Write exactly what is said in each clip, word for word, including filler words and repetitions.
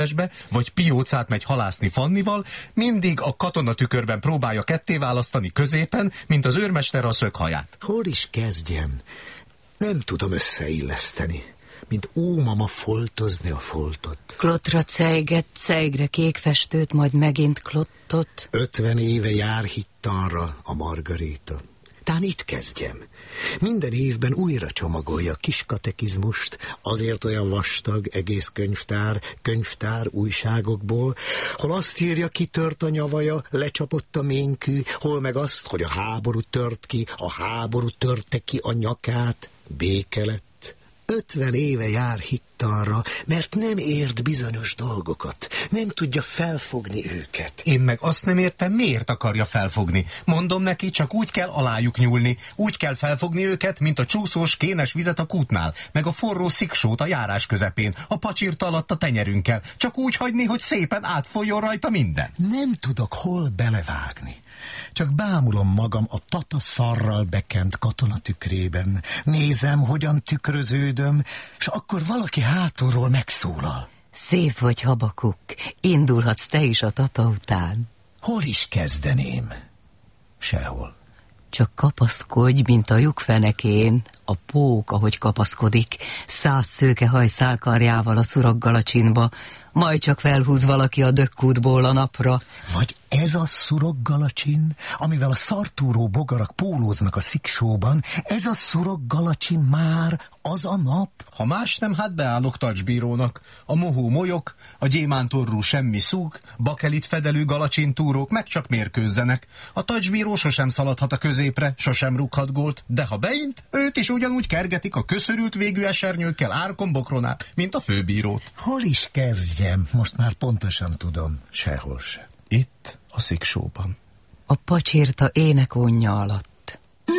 vagy piócát megy halászni Fannival, mindig a katonatükörben próbálja ketté választani középen, mint az őrmester a szöghaját. Hol is kezdjem? Nem tudom összeilleszteni, mint ómama foltozni a foltot. Klotra cejget, cejgre kékfestőt, majd megint klottot. Ötven éve jár hittanra a Margaréta. Tán itt kezdjem. Minden évben újra csomagolja a kis katekizmust, azért olyan vastag, egész könyvtár, könyvtár újságokból, hol azt írja, kitört a nyavaja, lecsapott a ménkű, hol meg azt, hogy a háború tört ki, a háború törte ki a nyakát, béke lett. Ötven éve jár hittanra, mert nem ért bizonyos dolgokat, nem tudja felfogni őket. Én meg azt nem értem, miért akarja felfogni. Mondom neki, csak úgy kell alájuk nyúlni, úgy kell felfogni őket, mint a csúszós, kénes vizet a kútnál, meg a forró sziksót a járás közepén, a pacsirta alatt a tenyerünkkel, csak úgy hagyni, hogy szépen átfolyjon rajta minden. Nem tudok hol belevágni. Csak bámulom magam a tata szarral bekent katonatükrében. Nézem, hogyan tükröződöm, és akkor valaki hátulról megszólal. Szép vagy, Habakuk, indulhatsz te is a tata után. Hol is kezdeném? Sehol. Csak kapaszkodj, mint a lyukfenekén, a pók, ahogy kapaszkodik, száz szőkehaj szálkarjával a szuraggalacsintba, majd csak felhúz valaki a dökkútból a napra. Vagy ez a szuroggalacsin, amivel a szartúró bogarak pólóznak a sziksóban, ez a szuroggalacsin már az a nap? Ha más nem, hát beállok tacsbírónak. A mohó molyok, a gyémántorrú semmi szúg, bakelit fedelű galacsintúrók meg csak mérkőzzenek. A tacsbíró sosem szaladhat a középre, sosem rúghat gólt, de ha beint, őt is ugyanúgy kergetik a köszörült végű esernyőkkel árkombokron át, mint a főbírót. Hol is kezdjem? Most már pontosan tudom, sehol se. Itt, a sziksóban. A pacsirta énekonja alatt.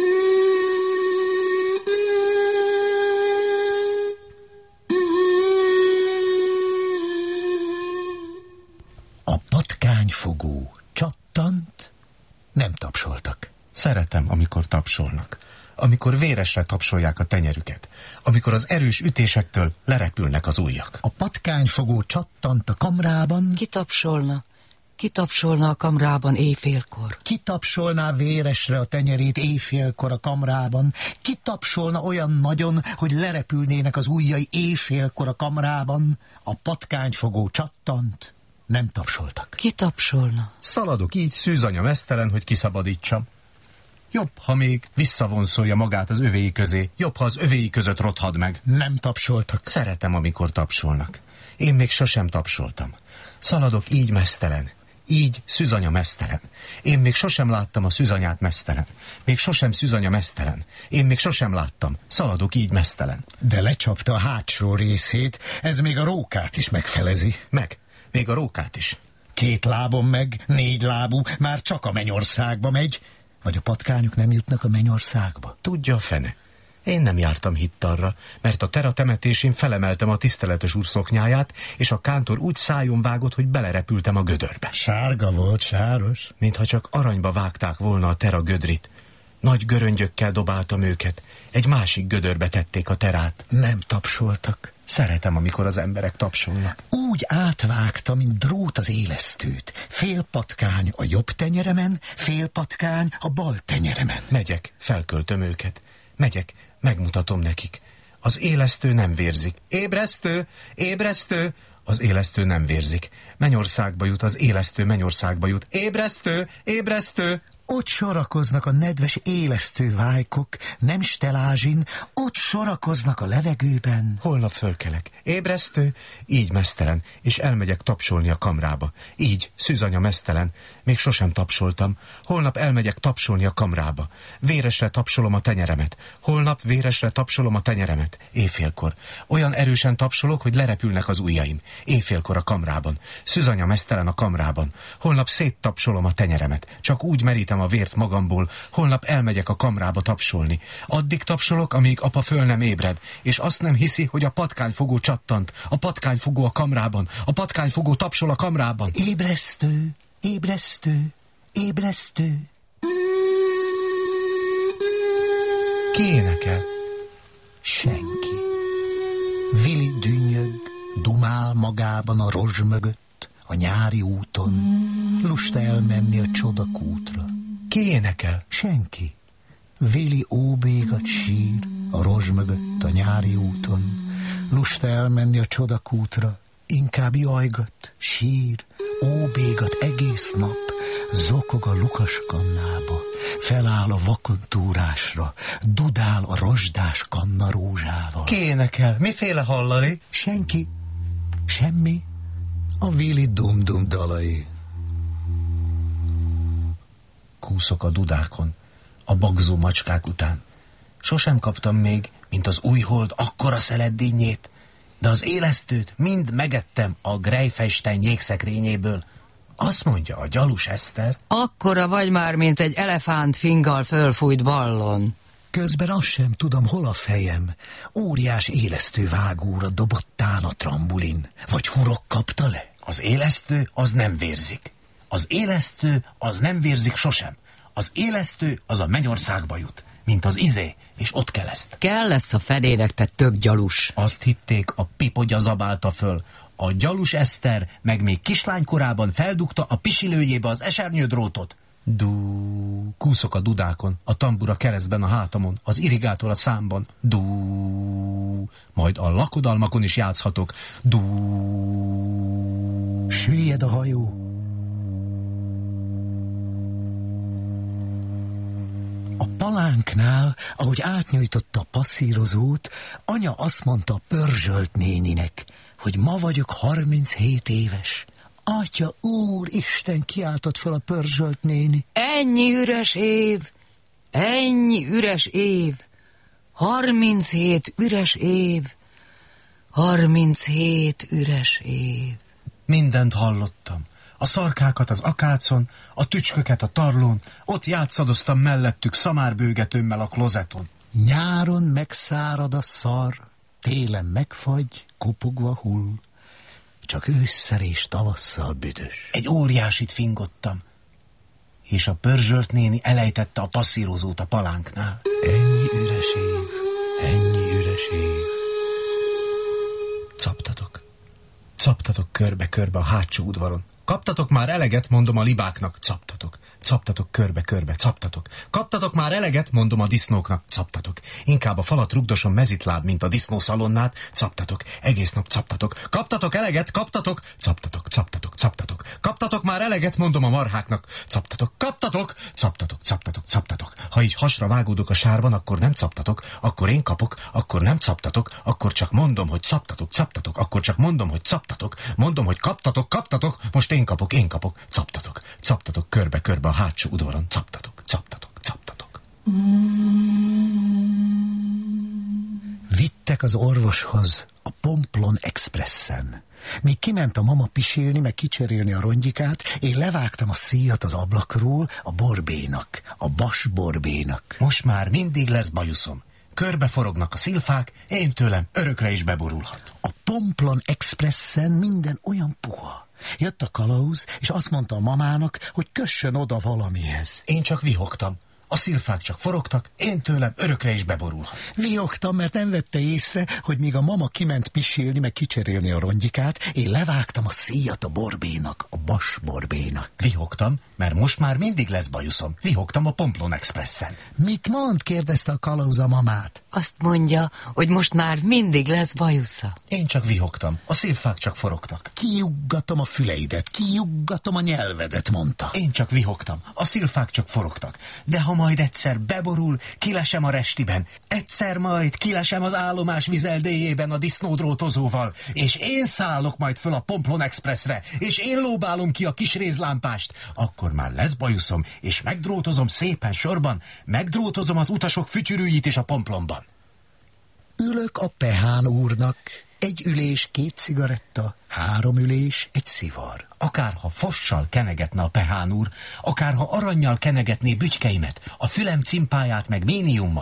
A patkányfogó csattant, nem tapsoltak. Szeretem, amikor tapsolnak. Amikor véresre tapsolják a tenyerüket. Amikor az erős ütésektől lerepülnek az ujjak. A patkányfogó csattant a kamrában. Ki tapsolna? Ki tapsolna a kamrában éjfélkor? Ki tapsolná véresre a tenyerét éjfélkor a kamrában? Ki tapsolna olyan nagyon, hogy lerepülnének az ujjai éjfélkor a kamrában? A patkányfogó csattant, nem tapsoltak. Ki tapsolna? Szaladok így szűzanya mesztelen, hogy kiszabadítsam. Jobb, ha még visszavonszolja magát az övéi közé. Jobb, ha az övéi között rothad meg. Nem tapsoltak. Szeretem, amikor tapsolnak. Én még sosem tapsoltam. Szaladok így mesztelen. Így szűzanya mesztelen. Én még sosem láttam a szűzanyát mesztelen. Még sosem szűzanya mesztelen. Én még sosem láttam. Szaladok így mesztelen. De lecsapta a hátsó részét, ez még a rókát is megfelezi. Meg. Még a rókát is. Két lábon meg, négy lábú, már csak a mennyországba megy. Vagy a patkányok nem jutnak a mennyországba? Tudja a fene. Én nem jártam hittarra, mert a tera temetésén felemeltem a tiszteletes úr szoknyáját, és a kántor úgy szájon vágott, hogy belerepültem a gödörbe. Sárga volt, sáros. Mintha csak aranyba vágták volna a tera gödrit. Nagy göröngyökkel dobáltam őket. Egy másik gödörbe tették a terát. Nem tapsoltak. Szeretem, amikor az emberek tapsolnak. Úgy átvágta, mint drót az élesztőt. Fél patkány a jobb tenyeremen, fél patkány a bal tenyeremen. Megyek, felköltöm őket. Megyek, megmutatom nekik. Az élesztő nem vérzik. Ébresztő! Ébresztő! Az élesztő nem vérzik. Mennyországba jut, az élesztő mennyországba jut. Ébresztő! Ébresztő! Ott sorakoznak a nedves élesztő vájkok, nem stelázsin, ott sorakoznak a levegőben. Holnap fölkelek. Ébresztő, így mesztelen, és elmegyek tapsolni a kamrába. Így, szűzanya mesztelen, még sosem tapsoltam. Holnap elmegyek tapsolni a kamrába. Véresre tapsolom a tenyeremet. Holnap véresre tapsolom a tenyeremet. Éjfélkor. Olyan erősen tapsolok, hogy lerepülnek az ujjaim. Éjfélkor a kamrában. Szűzanya mesztelen a kamrában. Holnap széttapsolom a tenyeremet. Csak úgy merítem a vért magamból, holnap elmegyek a kamrába tapsolni. Addig tapsolok, amíg apa föl nem ébred, és azt nem hiszi, hogy a patkányfogó csattant. A patkányfogó a kamrában. A patkányfogó tapsol a kamrában. Ébresztő, ébresztő, ébresztő. Ki énekel? Senki. Vili dünnyög, dumál magában a rozs mögött, a nyári úton, lust elmenni a csodakútra. Ki énekel? Senki. Vili óbégat sír a rozs mögött, a nyári úton, lust elmenni a csodakútra, inkább jajgat, sír, óbégat egész nap, zokog a lukas kannába, feláll a vakontúrásra, dudál a rozsdás kanna rózsával. Ki énekel? Miféle hallali? Senki, semmi, a Vili dum-dum dalai. Kúszok a dudákon, a bagzó macskák után. Sosem kaptam még, mint az új hold akkora szeleddínnyét, de az élesztőt mind megettem a Greifenstein jégszekrényéből. Azt mondja a Gyalus Eszter. Akkora vagy már, mint egy elefánt finggal fölfújt ballon. Közben azt sem tudom, hol a fejem. Óriás élesztő vágóra dobottán a trambulin. Vagy hurok kapta le? Az élesztő az nem vérzik. Az élesztő az nem vérzik sosem. Az élesztő az a mennyországba jut, mint az izé, és ott keleszt. Kell lesz a fedének, te tök gyalus. Azt hitték, a pipogya zabálta föl. A Gyalus Eszter meg még kislánykorában feldugta a pisilőjébe az esernyődrótot. Dú, kúszok a dudákon, a tambura keresztben a hátamon, az irigátor a számban. Dú, majd a lakodalmakon is játszhatok. Dú, süllyed a hajó. A palánknál, ahogy átnyújtotta a passzírozót, anya azt mondta a Pörzsölt néninek, hogy ma vagyok harminchét éves. Atya, úr, Isten, kiáltott fel a Pörzsölt néni. Ennyi üres év, ennyi üres év, harminchét üres év, harminchét üres év. Mindent hallottam. A szarkákat az akácon, a tücsköket a tarlón, ott játszadoztam mellettük szamárbőgetőmmel a klozeton. Nyáron megszárad a szar, télen megfagy, kopogva hull. Csak ősszel és tavasszal büdös. Egy óriásit fingottam, és a Pörzsölt néni elejtette a passzírozót a palánknál. Ennyi üres év, ennyi üres év. Captatok, captatok körbe-körbe a hátsó udvaron. Kaptatok már eleget, mondom a libáknak, captatok. Captatok körbe-körbe, captatok. Kaptatok már eleget, mondom a disznóknak, captatok. Inkább a falat rugdosom mezitláb, mint a disznószalonnát, captatok. Egész nap captatok. Kaptatok eleget, kaptatok, captatok, captatok, captatok. Kaptatok már eleget, mondom a marháknak, captatok. Kaptatok, captatok, captatok, captatok. Ha így hasra vágódok a sárban, akkor nem captatok, akkor én kapok, akkor nem captatok, akkor csak mondom, hogy captatok, captatok, akkor csak mondom, hogy captatok, mondom, hogy kaptatok, kaptatok, most én kapok, én kapok, captatok, captatok körbe-körbe a hátsó udvaron, captatok, captatok, captatok. Vittek az orvoshoz a Pomplon Expressen. Míg kiment a mama pisilni, meg kicserélni a rongyikát, én levágtam a szíjat az ablakról a Borbénak, a Bas Borbénak. Most már mindig lesz bajuszom. Körbe forognak a szilfák, én tőlem örökre is beborulhat. A Pomplon Expressen minden olyan puha. Jött a kalauz, és azt mondta a mamának, hogy kössön oda valamihez. Én csak vihogtam. A szilfák csak forogtak, én tőlem örökre is beborulhat. Vihogtam, mert nem vette észre, hogy míg a mama kiment pisilni, meg kicserélni a rongyikát, én levágtam a szíjat a Borbénak, a Bas Borbénak. Vihogtam, mert most már mindig lesz bajuszom. Vihogtam a Pomplon Expressen. Mit mond? Kérdezte a kalauz a mamát. Azt mondja, hogy most már mindig lesz bajusza. Én csak vihogtam, a szilfák csak forogtak. Kijuggatom a füleidet, kijuggatom a nyelvedet, mondta. Én csak vihogtam, a szilfák csak forogtak. De ha majd egyszer beborul, kilesem a restiben. Egyszer majd kilesem az állomás vizeldéjében a disznódrótozóval, és én szállok majd föl a Pomplon Expressre, és én lóbálom ki a kis rézlámpást. Akkor már lesz bajuszom, és megdrótozom szépen sorban, megdrótozom az utasok fütyürűjét is a Pomplonban. Ülök a Pehán úrnak. Egy ülés, két cigaretta, három ülés, egy szivar. Akárha fossal kenegetne a Pehán úr, akárha arannyal kenegetné bütykeimet, a fülem cimpáját meg méniummal,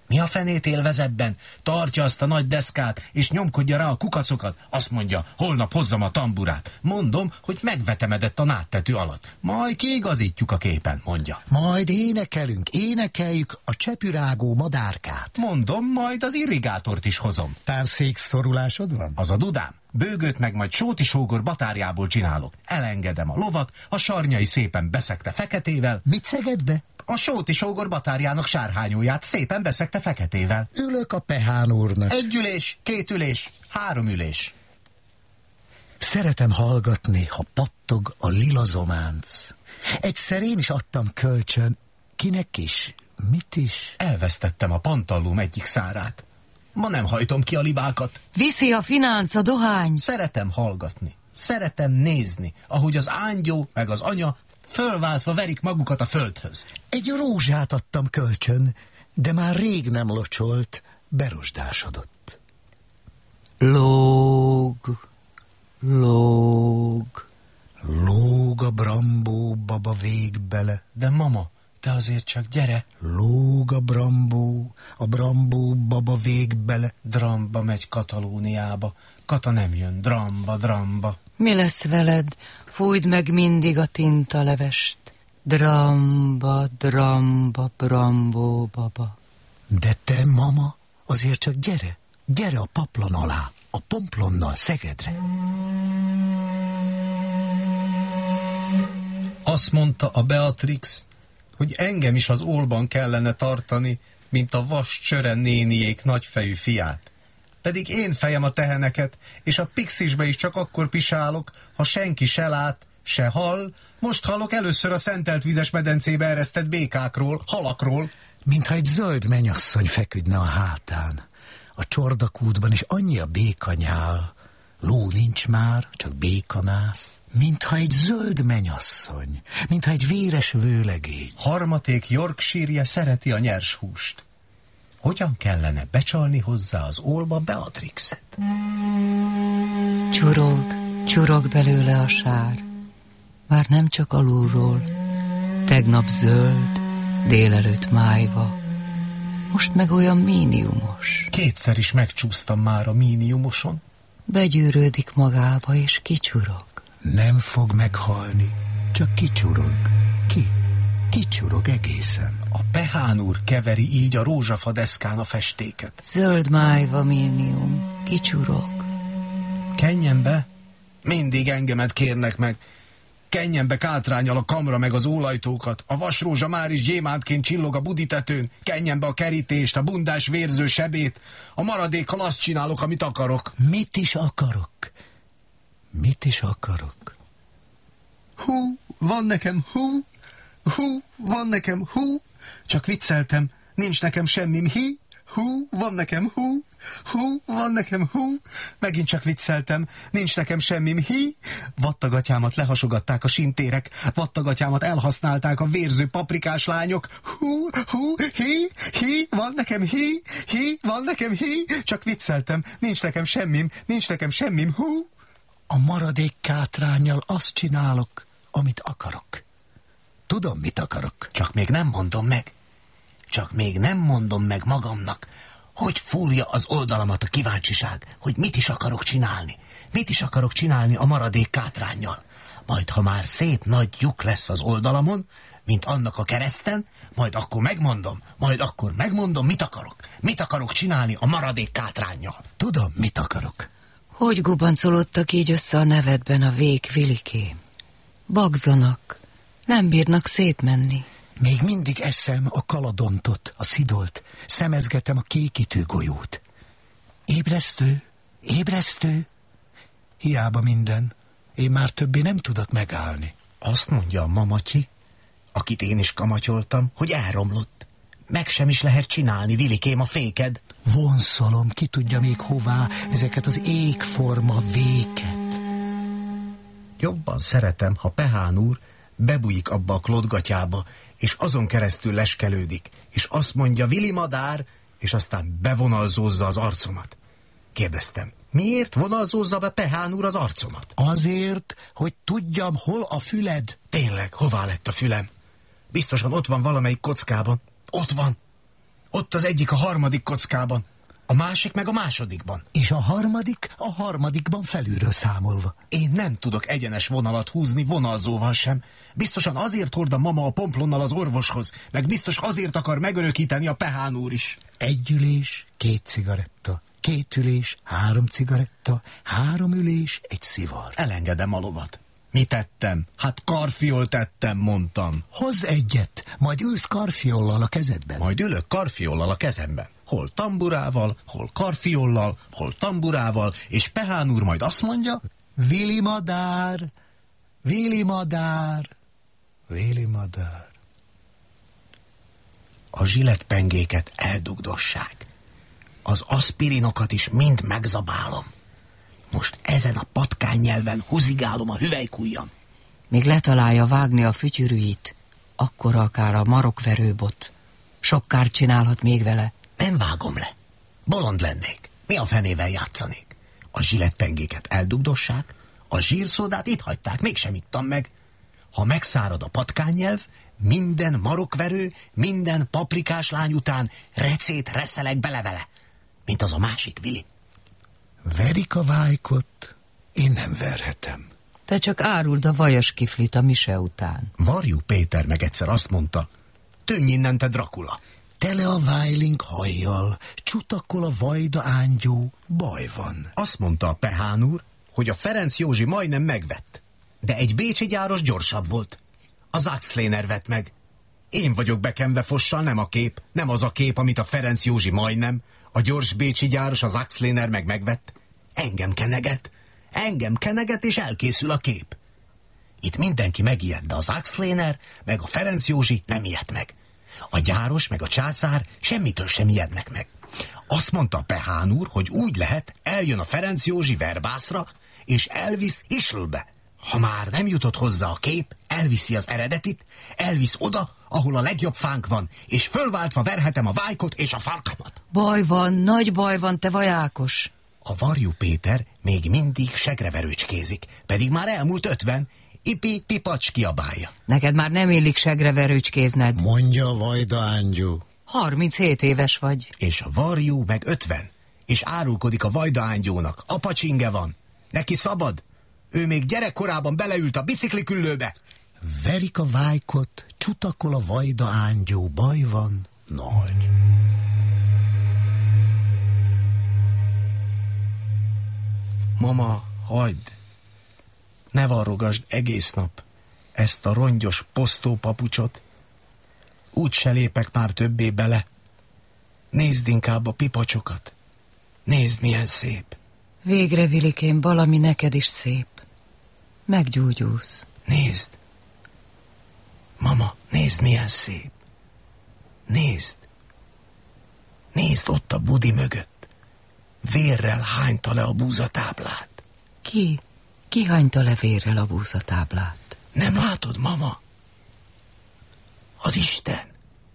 Mi a fenét élvez ebben? Tartja azt a nagy deszkát, és nyomkodja rá a kukacokat. Azt mondja, holnap hozzam a tamburát. Mondom, hogy megvetemedett a nádtető alatt. Majd kiigazítjuk a képen, mondja. Majd énekelünk, énekeljük a csepürágó madárkát. Mondom, majd az irrigátort is hozom. Tán székszorulásod van? Az a dudám. Bőgőt meg majd Sóti sógor batárjából csinálok. Elengedem a lovat, a sarnyai szépen beszegte feketével. Mit szeged be? A Sóti sógor batárjának sárhányóját szépen beszegte feketével. Ülök a Pehán úrnak. Egy ülés, két ülés, három ülés. Szeretem hallgatni, ha pattog a lila zománc. Egyszer én is adtam kölcsön. Kinek is? Mit is? Elvesztettem a pantallóm egyik szárát. Ma nem hajtom ki a libákat. Viszi a finánc, a dohány. Szeretem hallgatni. Szeretem nézni, ahogy az ángyó meg az anya fölváltva verik magukat a földhöz. Egy rózsát adtam kölcsön, de már rég nem locsolt, berosdásodott. Lóg, lóg. Lóg a brambó baba végbele. De mama, te azért csak gyere. Lóg a brambó, a brambó baba végbele. Dramba megy Katalóniába. Kata nem jön, dramba, dramba. Mi lesz veled? Fújd meg mindig a tintalevest. Dramba, dramba, brambó baba. De te, mama, azért csak gyere. Gyere a paplon alá, a pomplonnal Szegedre. Azt mondta a Beatrix, hogy engem is az ólban kellene tartani, mint a vas Csöre néniék nagyfejű fiát. Pedig én fejem a teheneket, és a Pixisbe is csak akkor pisálok, ha senki se lát, se hall. Most hallok először a szentelt vizes medencébe eresztett békákról, halakról. Mintha egy zöld mennyasszony feküdne a hátán. A csordakútban is annyi a békanyál. Ló nincs már, csak békanász. Mintha egy zöld mennyasszony, mintha egy véres vőlegény. Harmaték Yorkshire-je szereti a nyers húst. Hogyan kellene becsalni hozzá az ólba Beatrixet? Csurog, csurog belőle a sár. Már nem csak alulról. Tegnap zöld, délelőtt májva. Most meg olyan míniumos. Kétszer is megcsúsztam már a míniumoson. Begyűrődik magába és kicsurog. Nem fog meghalni, csak kicsurog. Ki? Kicsurog egészen. A Pehán úr keveri így a rózsafa deszkán a festéket. Zöld májva mínium, kicsurog. Kenjen be? Mindig engemet kérnek meg. Kenjen be kátránnyal a kamra meg az ólajtókat. A vasrózsa már is gyémántként csillog a buditetőn. Kenjen be a kerítést, a bundás vérző sebét. A maradékkal azt csinálok, amit akarok. Mit is akarok? Mit is akarok? Hú, van nekem hú, hú, van nekem hú. Csak vicceltem, nincs nekem semmim hi. Hú, van nekem hú, hú, van nekem hú. Megint csak vicceltem, nincs nekem semmim hi. Vattagatyámat lehasogatták a sintérek, vattagatyámat elhasználták a vérző paprikás lányok. Hú, hú, hi, hi, van nekem hi, hi, van nekem hi. Csak vicceltem, nincs nekem semmim, nincs nekem semmim hú. A maradék kátránnyal azt csinálok, amit akarok. Tudom, mit akarok. Csak még nem mondom meg. Csak még nem mondom meg magamnak, hogy fúrja az oldalamat a kíváncsiság, hogy mit is akarok csinálni. Mit is akarok csinálni a maradék kátránnyal. Majd, ha már szép nagy lyuk lesz az oldalamon, mint annak a kereszten, majd akkor megmondom, majd akkor megmondom, mit akarok. Mit akarok csinálni a maradék kátránnyal. Tudom, mit akarok. Hogy gubancolódtak így össze a nevedben a vék vilikém? Bagzanak, nem bírnak szétmenni. Még mindig eszem a kaladontot, a szidolt, szemezgetem a kékítő golyót. Ébresztő, ébresztő. Hiába minden, én már többé nem tudok megállni. Azt mondja a mamatyi, akit én is kamatyoltam, hogy elromlott. Meg sem is lehet csinálni, vilikém, a féked. Vonszolom, ki tudja még hová ezeket az égforma véket. Jobban szeretem, ha Pehán úr bebújik abba a klódgatyába, és azon keresztül leskelődik, és azt mondja, Vili madár, és aztán bevonalzózza az arcomat. Kérdeztem, miért vonalzózza be Pehán úr az arcomat? Azért, hogy tudjam, hol a füled. Tényleg, hová lett a fülem? Biztosan ott van valamelyik kockában. Ott van. Ott az egyik a harmadik kockában, a másik meg a másodikban. És a harmadik a harmadikban felülről számolva. Én nem tudok egyenes vonalat húzni vonalzóval sem. Biztosan azért hord a mama a pomplonnal az orvoshoz, meg biztos azért akar megörökíteni a Pehán úr is. Egy ülés, két cigaretta. Két ülés, három cigaretta. Három ülés, egy szivar. Elengedem a lovat. Mi tettem? Hát karfiol tettem, mondtam. Hozz egyet, majd ülsz karfiollal a kezedben. Majd ülök karfiollal a kezemben. Hol tamburával, hol karfiollal, hol tamburával, és Pehán úr majd azt mondja... Vili madár, Vili madár, Vili madár. A zsilettpengéket eldugdossák. Az aszpirinokat is mind megzabálom. Most ezen a patkánynyelven húzigálom a hüvelykujjam. Míg letalálja vágni a fütyürűit, akkor akár a marokverőbot. Sok kárt csinálhat még vele. Nem vágom le. Bolond lennék. Mi a fenével játszanék? A zsilettpengéket eldugdossák, a zsírszódát itt hagyták, mégsem ittam meg. Ha megszárad a patkánynyelv, minden marokverő, minden paprikás lány után recét reszelek bele vele, mint az a másik Vili. Verik a vájkot, én nem verhetem. Te csak áruld a vajas kiflit a mise után. Varjú Péter meg egyszer azt mondta, tűnj innen, te Drakula. Tele a vájling hajjal, csutakol a vajda ángyó, baj van. Azt mondta a Pehán úr, hogy a Ferenc Józsi majdnem megvett, de egy bécsi gyáros gyorsabb volt. Az Axléner vett meg. Én vagyok bekenve fossal, nem a kép, nem az a kép, amit a Ferenc Józsi majdnem, a gyors bécsi gyáros, az Axléner meg megvett. Engem keneget, engem keneget, és elkészül a kép. Itt mindenki megijed, de az Axléner, meg a Ferenc Józsi nem ijedt meg. A gyáros, meg a császár semmitől sem ijednek meg. Azt mondta Pehán úr, hogy úgy lehet, eljön a Ferenc Józsi Verbászra, és elvisz Islbe. Ha már nem jutott hozzá a kép, elviszi az eredetit, elvisz oda, ahol a legjobb fánk van, és fölváltva verhetem a vájkot és a farkamat. Baj van, nagy baj van, te vajákos. A Varjú Péter még mindig segreverőcskézik, pedig már elmúlt ötven, ipi pipacs kiabálja. Neked már nem illik segreverőcskézned. Mondja a vajda ángyó. harminchét éves vagy. És a Varjú meg ötven, és árulkodik a vajda ángyónak, apacsinge van. Neki szabad? Ő még gyerekkorában beleült a bicikliküllőbe. Verik a vájkot, csutakol a vajda ángyó, baj van, nagy. Mama, hagyd! Ne varrogasd egész nap ezt a rongyos posztópapucsot. Úgy se lépek már többé bele. Nézd inkább a pipacsokat. Nézd, milyen szép. Végre, Vilikém, valami neked is szép. Meggyógyulsz. Nézd. Mama, nézd, milyen szép. Nézd. Nézd ott a budi mögött. Vérrel hányta le a búzatáblát. Ki? Ki hányta le vérrel a búzatáblát? Nem látod, mama? Az Isten.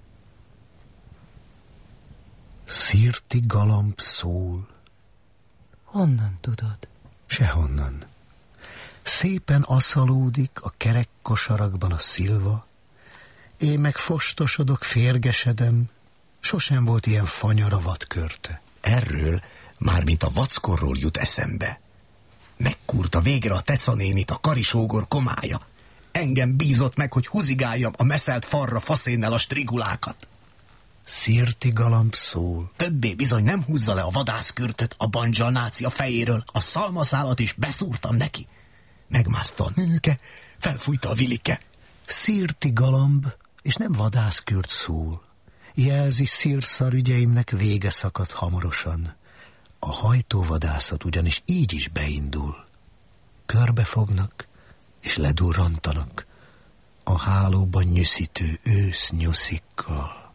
Szirti galamb szól. Honnan tudod? Sehonnan. Szépen aszalódik a kerek kosarakban a szilva, én meg fostosodok, férgesedem, sosem volt ilyen fanyar a vadkörte. Erről, mármint a vackorról jut eszembe. Megkúrta végre a tecanénit a karisógor komája. Engem bízott meg, hogy húzigáljam a meszelt farra faszénnel a strigulákat. Szirti galamb szól. Többé bizony nem húzza le a vadászkürtöt a bandzsal náci a fejéről, a szalmaszálat is beszúrtam neki. Megmászta a nőke, felfújta a vilike. Szirti galamb, és nem vadászkürt szól. Jelzi szírszar ügyeimnek vége szakad hamarosan. A hajtóvadászat ugyanis így is beindul. Körbefognak, és ledurrantanak a hálóban nyüszítő ősz nyuszikkal.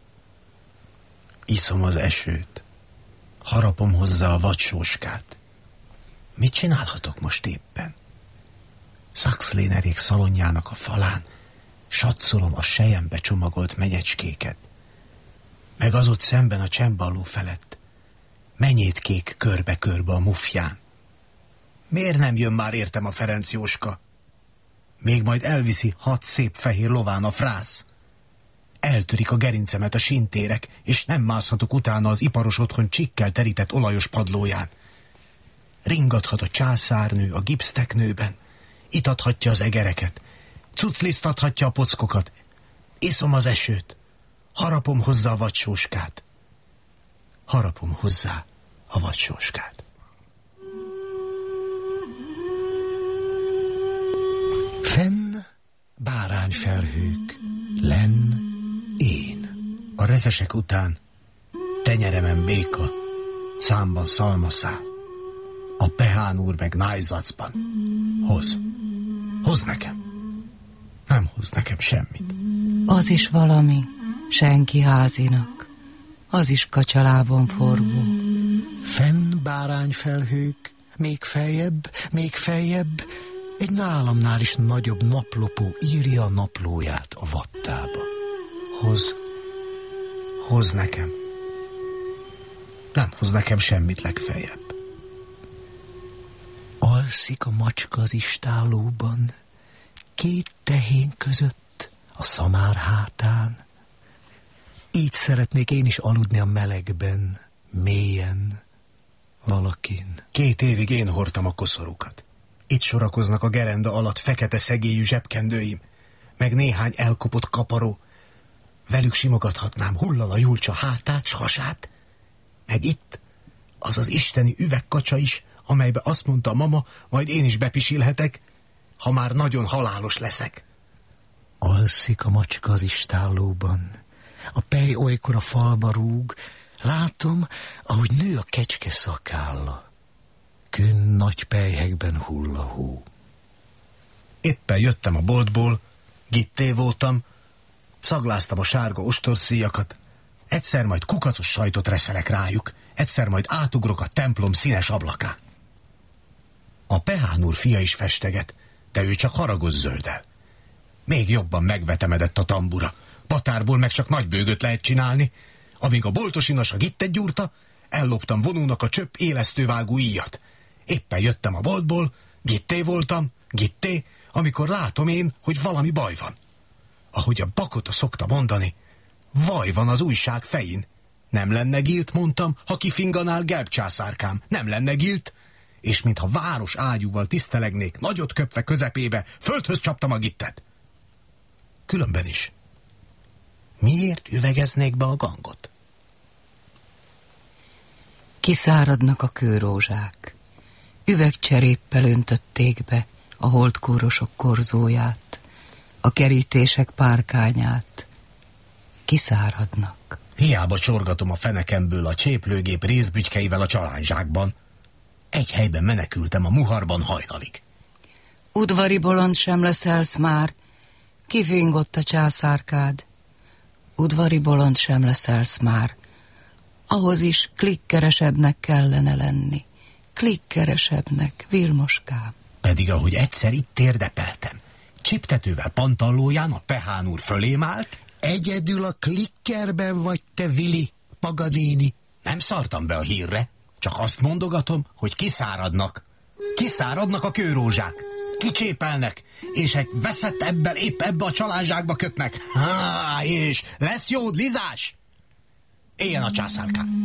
Iszom az esőt, harapom hozzá a vadsóskát. Mit csinálhatok most éppen? Szaxlénerék szalonjának a falán satszolom a selyembe csomagolt menyecskéket, meg az ott szemben a csembaló felett menyétkék körbe-körbe a mufján. Miért nem jön már értem a Ferenc Jóska? Még majd elviszi hat szép fehér lován a frász. Eltörik a gerincemet a sintérek, és nem mászhatok utána az iparos otthon csikkel terített olajos padlóján. Ringathat a császárnő a gipszteknőben, itathatja az egereket, cuclisztathatja a pockokat, iszom az esőt, harapom hozzá a vadsóskát. Harapom hozzá a vadsóskát. Fenn bárányfelhők, lenn én. A rezesek után tenyeremen béka, számban szalmaszál. A Pehán úr meg nájzacban. Hoz. Hoz nekem. Nem hoz nekem semmit. Az is valami, senki házinak. Az is kacsalában forgó. Fenn bárányfelhők, még feljebb, még feljebb, egy nálamnál is nagyobb naplopó írja a naplóját a vattába. Hoz. Hoz nekem. Nem hoz nekem semmit legfeljebb. Alszik a macska az istállóban, két tehén között, a szamár hátán. Így szeretnék én is aludni a melegben, mélyen, valakin. Két évig én hordtam a koszorúkat. Itt sorakoznak a gerenda alatt fekete szegélyű zsebkendőim, meg néhány elkopott kaparó. Velük simogathatnám hullal a Julcsa hátát, s hasát. Meg itt az az isteni üvegkacsa is, amelybe azt mondta a mama, majd én is bepisilhetek, ha már nagyon halálos leszek. Alszik a macska az istállóban, a pej olykor a falba rúg, látom, ahogy nő a kecske szakálla. Könn nagy pelyhekben hull a hó. Éppen jöttem a boltból, gitté voltam, szagláztam a sárga ostorszíjakat, egyszer majd kukacos sajtot reszelek rájuk, egyszer majd átugrok a templom színes ablakán. A Pehán úr fia is festeget, de ő csak haragos zölddel. Még jobban megvetemedett a tambura, patárból meg csak nagy bőgöt lehet csinálni. Amíg a boltosinas a gittet gyúrta, elloptam vonónak a csöpp élesztővágó íjat. Éppen jöttem a boltból, gitté voltam, gitté, amikor látom én, hogy valami baj van. Ahogy a Bakota szokta mondani, vaj van az újság fején. Nem lenne gilt, mondtam, ha kifinganál gelb császárkám. Nem lenne gilt. És mintha város ágyúval tisztelegnék, nagyot köpve közepébe, földhöz csaptam a gittet. Különben is. Miért üvegeznék be a gangot? Kiszáradnak a kőrózsák. Üvegcseréppel öntötték be a holdkórosok korzóját, a kerítések párkányát. Kiszáradnak. Hiába csorgatom a fenekemből a cséplőgép részbügykeivel a csalányzsákban. Egy helyben menekültem a muharban hajnalig. Udvari bolond sem leszelsz már, kifingott a császárkád. Udvari bolond sem leszelsz már, ahhoz is klikkeresebbnek kellene lenni. Klikkeresebbnek, Vilmoskám. Pedig ahogy egyszer itt térdepeltem, csiptetővel pantallóján a Pehán úr fölém állt. Egyedül a klikkerben vagy te, Vili, Paganini. Nem szartam be a hírre, csak azt mondogatom, hogy kiszáradnak. Kiszáradnak a kőrózsák, kicsépelnek, és egy veszett ebbel épp ebbe a csalányzsákba kötnek. Há, és lesz jódlizás? Éljen a császárkám!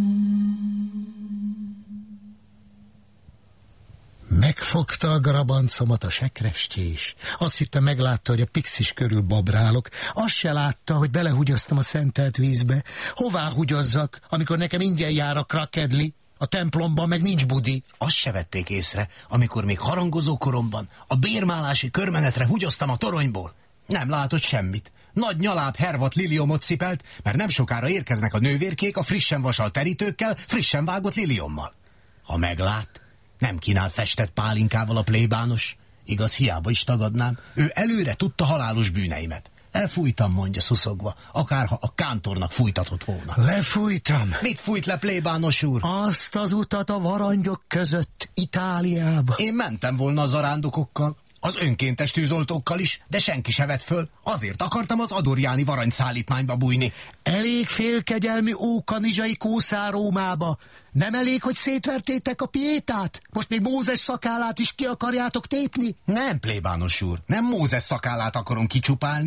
Megfogta a grabancomat a sekrestjés. Azt hitte, meglátta, hogy a pixis körül babrálok. Azt se látta, hogy belehugyoztam a szentelt vízbe. Hová hugyozzak, amikor nekem ingyen jár a krakedli? A templomban meg nincs budi. Azt se vették észre, amikor még harangozó koromban a bérmálási körmenetre hugyoztam a toronyból. Nem látott semmit. Nagy nyaláb hervat liliomot cipelt, mert nem sokára érkeznek a nővérkék a frissen vasalt terítőkkel, frissen vágott liliommal. Ha meglát, nem kínál festett pálinkával a plébános. Igaz, hiába is tagadnám. Ő előre tudta halálos bűneimet. Elfújtam, mondja szuszogva, akárha a kántornak fújtatott volna. Lefújtam. Mit fújt le, plébános úr? Azt az utat a varangyok között Itáliába. Én mentem volna a zarándokokkal, az önkéntes tűzoltókkal is, de senki se vett föl. Azért akartam az adorjáni varanyszállítmányba bújni. Elég félkegyelmi ókanizsai kószár Rómába. Nem elég, hogy szétvertétek a piétát? Most még Mózes szakállát is ki akarjátok tépni? Nem, plébános úr, nem Mózes szakállát akarom kicsupálni,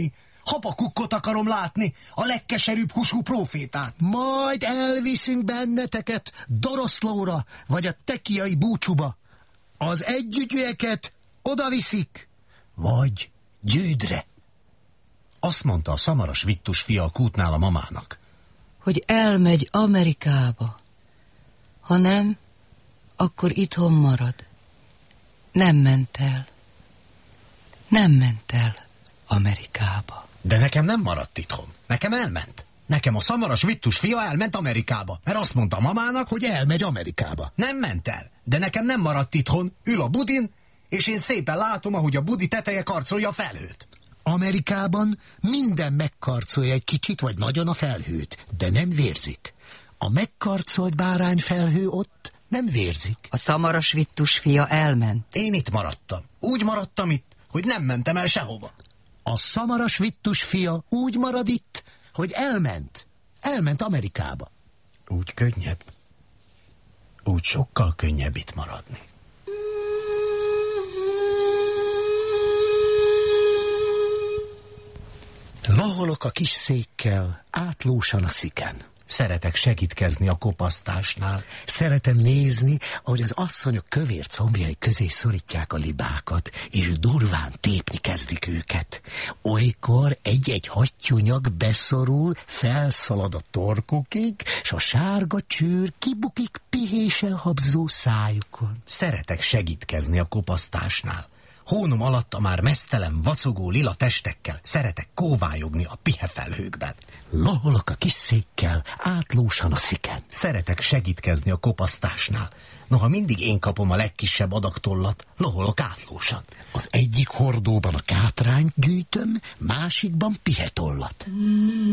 Habakukkot akarom látni, a legkeserűbb húsú prófétát. Majd elviszünk benneteket Doroszlóra, vagy a tekiai búcsúba. Az együgyűeket odaviszik, vagy Gyűdre. Azt mondta a szamaras Vittus fia a kútnál a mamának, hogy elmegy Amerikába. Ha nem, akkor itthon marad. Nem ment el. Nem ment el Amerikába. De nekem nem maradt itthon. Nekem elment. Nekem a szamaras Vittus fia elment Amerikába, mert azt mondta a mamának, hogy elmegy Amerikába. Nem ment el, de nekem nem maradt itthon. Ül a budin, és én szépen látom, ahogy a budi teteje karcolja a felhőt. Amerikában minden megkarcolja egy kicsit vagy nagyon a felhőt, de nem vérzik. A megkarcolt bárányfelhő ott nem vérzik. A szamaras Vittus fia elment. Én itt maradtam. Úgy maradtam itt, hogy nem mentem el sehova. A szamaras Vittus fia úgy marad itt, hogy elment. Elment Amerikába. Úgy könnyebb. Úgy sokkal könnyebb itt maradni. Loholok a kis székkel, átlósan a sziken. Szeretek segítkezni a kopasztásnál. Szeretem nézni, ahogy az asszonyok kövér combjai közé szorítják a libákat, és durván tépni kezdik őket. Olykor egy-egy hattyúnyak beszorul, felszalad a torkukig, s a sárga csőr kibukik pihésen habzó szájukon. Szeretek segítkezni a kopasztásnál. Hónom alatt a már meztelen, vacogó lila testekkel szeretek kóvályogni a pihefelhőkben. Loholok a kis székkel, átlósan a sziken. Szeretek segítkezni a kopasztásnál. Noha mindig én kapom a legkisebb adagtollat, loholok átlósan. Az egyik hordóban a kátrányt gyűjtöm, másikban pihetollat.